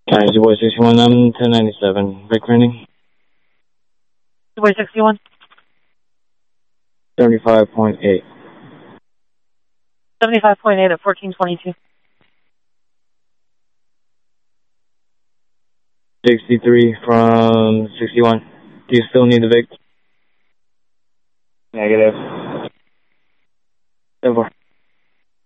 County Boy 61, I'm 1097. Vic Renning. Boy 61. 75.8. 75.8 at 1422. 63 from 61. Do you still need the Vic? Negative. 10-4.